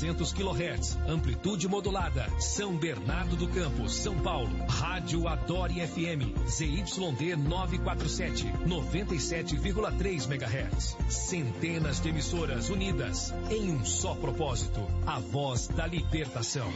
800 kHz, amplitude modulada, São Bernardo do Campo, São Paulo. Rádio Adore FM, ZYD 947, 97,3 MHz. Centenas de emissoras unidas em um só propósito, a voz da libertação.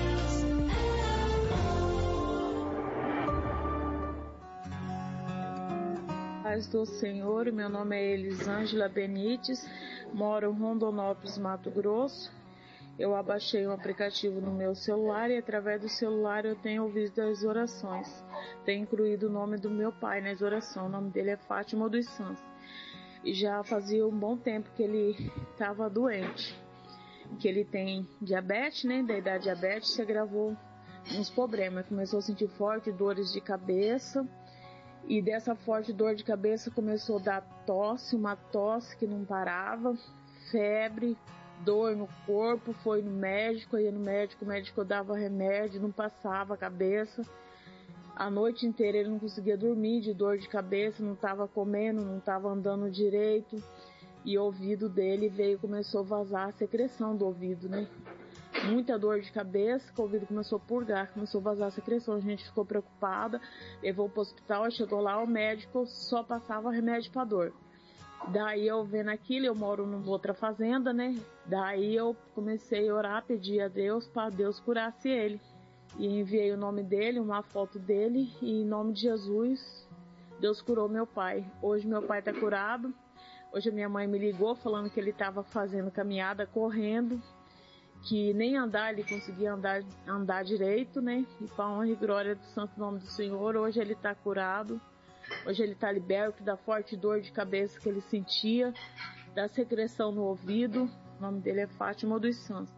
Paz do Senhor, meu nome é Elisângela Benites, moro em Rondonópolis, Mato Grosso. Eu abaixei um aplicativo no meu celular e através do celular eu tenho ouvido as orações. Tenho incluído o nome do meu pai nas orações, o nome dele é Fátima dos Santos. E já fazia um bom tempo que ele estava doente, que ele tem diabetes, né, da idade diabetes, se agravou uns problemas, começou a sentir forte dores de cabeça. E dessa forte dor de cabeça começou a dar tosse, uma tosse que não parava, febre, dor no corpo, foi no médico, ia no médico, o médico dava remédio, não passava a cabeça. A noite inteira ele não conseguia dormir de dor de cabeça, não estava comendo, não estava andando direito. E o ouvido dele começou a vazar a secreção do ouvido, né? Muita dor de cabeça, que o ouvido começou a purgar, começou a vazar a secreção, a gente ficou preocupada, levou para o hospital, chegou lá, o médico só passava remédio para dor. Daí eu vendo aquilo, eu moro numa outra fazenda, né? Daí eu comecei a orar, pedir a Deus para Deus curasse ele. E enviei o nome dele, uma foto dele, e em nome de Jesus, Deus curou meu pai. Hoje meu pai está curado. Hoje a minha mãe me ligou falando que ele estava fazendo caminhada, correndo, que nem andar ele conseguia andar direito, né? E para a honra e glória do santo nome do Senhor, hoje ele está curado, hoje ele está liberto da forte dor de cabeça que ele sentia, da secreção no ouvido. O nome dele é Fátima dos Santos.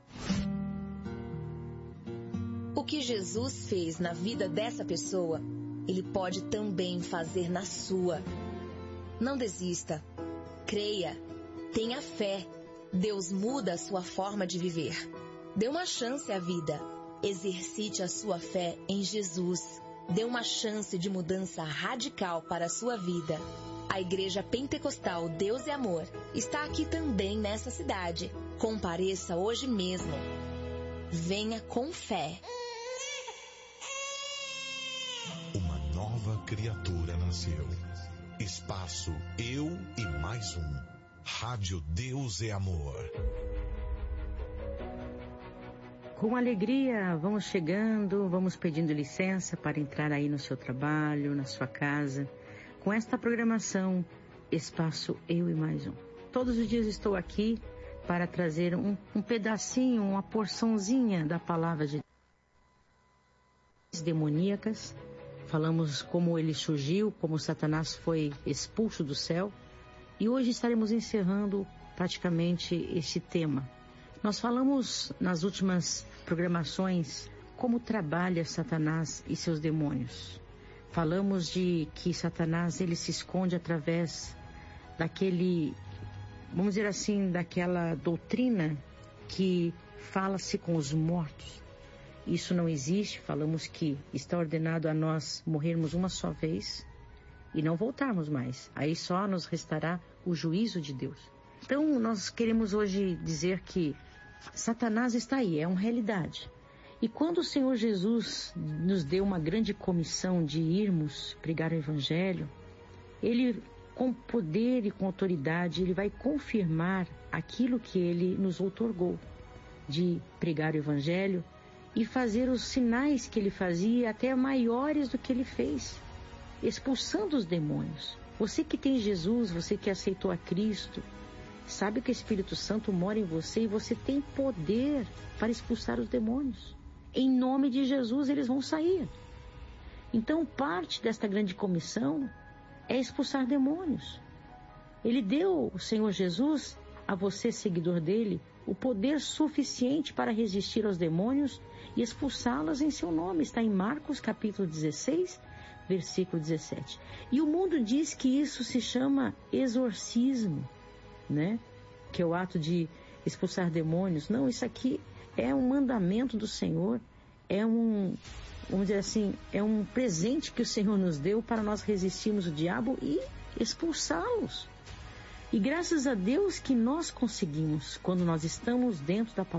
O que Jesus fez na vida dessa pessoa, Ele pode também fazer na sua. Não desista, creia, tenha fé. Deus muda a sua forma de viver. Dê uma chance à vida. Exercite a sua fé em Jesus. Dê uma chance de mudança radical para a sua vida. A Igreja Pentecostal Deus é Amor está aqui também nessa cidade. Compareça hoje mesmo. Venha com fé. Uma nova criatura nasceu. Espaço Eu e Mais Um. Rádio Deus é Amor. Com alegria, vamos chegando, vamos pedindo licença para entrar aí no seu trabalho, na sua casa, com esta programação Espaço Eu e Mais Um. Todos os dias estou aqui para trazer um pedacinho, uma porçãozinha da palavra de demoníacas. Falamos como ele surgiu, como Satanás foi expulso do céu. E hoje estaremos encerrando praticamente esse tema. Nós falamos nas últimas programações como trabalha Satanás e seus demônios. Falamos de que Satanás ele se esconde através daquele, vamos dizer assim, daquela doutrina que fala-se com os mortos. Isso não existe. Falamos que está ordenado a nós morrermos uma só vez e não voltarmos mais. Aí só nos restará o juízo de Deus. Então nós queremos hoje dizer que Satanás está aí, é uma realidade. E quando o Senhor Jesus nos deu uma grande comissão de irmos pregar o Evangelho, Ele com poder e com autoridade, Ele vai confirmar aquilo que Ele nos outorgou, de pregar o Evangelho e fazer os sinais que Ele fazia, até maiores do que Ele fez, expulsando os demônios. Você que tem Jesus, você que aceitou a Cristo, sabe que o Espírito Santo mora em você e você tem poder para expulsar os demônios. Em nome de Jesus eles vão sair. Então parte desta grande comissão é expulsar demônios. Ele deu, o Senhor Jesus, a você, seguidor dele, o poder suficiente para resistir aos demônios e expulsá-los em seu nome. Está em Marcos capítulo 16, versículo 17. E o mundo diz que isso se chama exorcismo, né? Que é o ato de expulsar demônios. Não, isso aqui é um mandamento do Senhor, é vamos dizer assim, é um presente que o Senhor nos deu para nós resistirmos o diabo e expulsá-los. E graças a Deus que nós conseguimos, quando nós estamos dentro da palavra